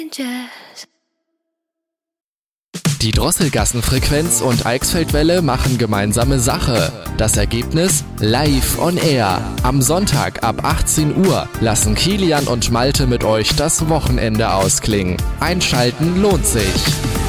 Die Drosselgassenfrequenz und Eichsfeldwelle machen gemeinsame Sache. Das Ergebnis? Live on Air. Am Sonntag ab 18 Uhr lassen Kilian und Malte mit euch das Wochenende ausklingen. Einschalten lohnt sich.